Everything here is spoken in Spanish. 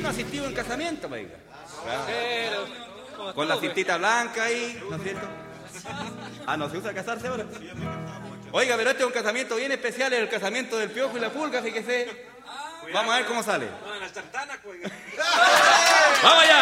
no ha asistido a un casamiento, oiga. Pero, Con la cintita blanca ahí, ¿no es cierto? Ah, ¿no se usa casarse ahora? Oiga, pero este es un casamiento bien especial, es el casamiento del Piojo y la Pulga, fíjese. Vamos a ver cómo sale. no, en la sartana, pues. ¡Vamos allá!